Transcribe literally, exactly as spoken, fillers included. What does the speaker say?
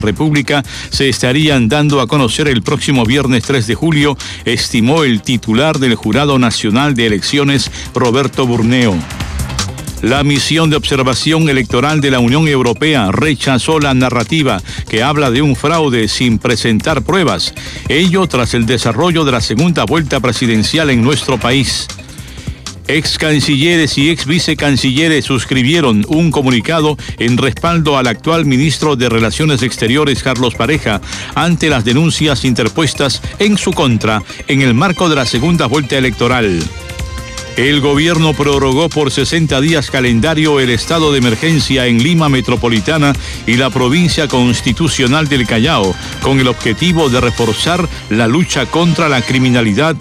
República se estarían dando a conocer el próximo viernes tres de julio, estimó el titular del Jurado Nacional de Elecciones, Roberto Burneo. La misión de observación electoral de la Unión Europea rechazó la narrativa que habla de un fraude sin presentar pruebas, ello tras el desarrollo de la segunda vuelta presidencial en nuestro país. Ex cancilleres y ex vicecancilleres suscribieron un comunicado en respaldo al actual ministro de Relaciones Exteriores, Carlos Pareja, ante las denuncias interpuestas en su contra en el marco de la segunda vuelta electoral. El gobierno prorrogó por sesenta días calendario el estado de emergencia en Lima Metropolitana y la provincia constitucional del Callao, con el objetivo de reforzar la lucha contra la criminalidad